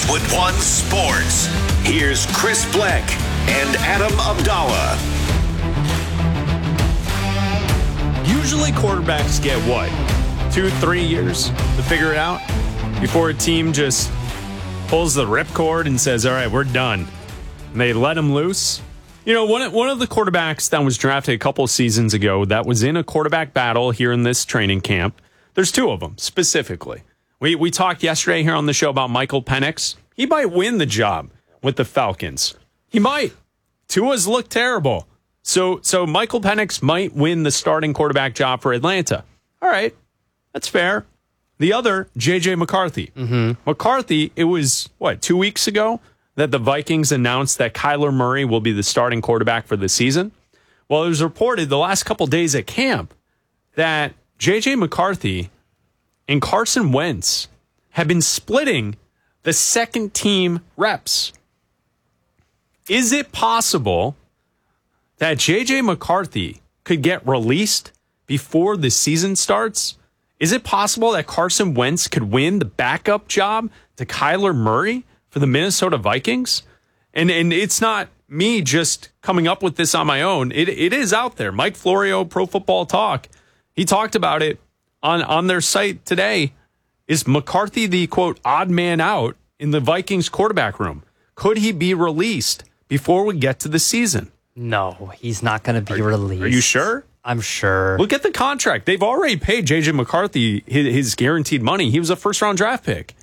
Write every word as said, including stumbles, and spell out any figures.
with One Sports. Here's Chris Bleck and Adam Abdallah. Usually quarterbacks get what? Two, three years to figure it out before a team just pulls the ripcord and says, all right, we're done. And they let him loose. You know, one, one of the quarterbacks that was drafted a couple seasons ago that was in a quarterback battle here in this training camp, there's two of them specifically. We we talked yesterday here on the show about Michael Penix. He might win the job with the Falcons. He might. Tua's looked terrible. So so Michael Penix might win the starting quarterback job for Atlanta. All right, that's fair. The other, J J McCarthy. Mm-hmm. McCarthy, it was, what, two weeks ago that the Vikings announced that Kyler Murray will be the starting quarterback for the season? Well, it was reported the last couple days at camp that J J McCarthy and Carson Wentz have been splitting the second team reps. Is it possible that J J McCarthy could get released before the season starts? Is it possible that Carson Wentz could win the backup job to Kyler Murray for the Minnesota Vikings? And and it's not me just coming up with this on my own. It It is out there. Mike Florio, Pro Football Talk, he talked about it on, on their site today. Is McCarthy the, quote, odd man out in the Vikings quarterback room? Could he be released before we get to the season? No, he's not going to be are, released. Are you sure? I'm sure. Look at the contract. They've already paid J J McCarthy his, his guaranteed money. He was a first-round draft pick.